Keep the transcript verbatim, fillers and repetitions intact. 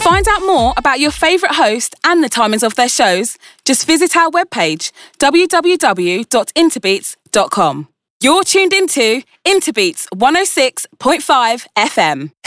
find out more about your favourite host and the timings of their shows, just visit our webpage, w w w dot interbeats dot com. You're tuned into Interbeats one oh six point five F M.